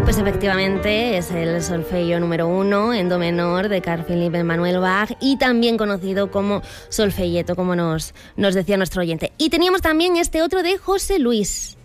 Pues efectivamente es el solfeo número 1 en do menor de Carl Philipp Emanuel Bach y también conocido como solfeyeto, como nos decía nuestro oyente. Y teníamos también este otro de José Luis.